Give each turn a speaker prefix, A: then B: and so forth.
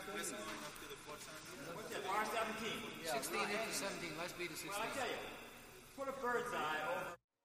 A: West going up to the Fort San
B: What's that, bar 17?
C: 16 into 17. Let's be the 16.
B: Well, I tell you, put a bird's eye over.